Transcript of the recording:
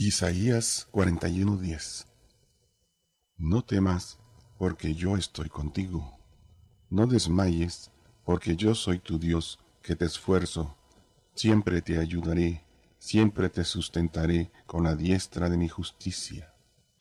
Isaías 41:10. No temas, porque yo estoy contigo. No desmayes, porque yo soy tu Dios, que te esfuerzo. Siempre te ayudaré, siempre te sustentaré con la diestra de mi justicia.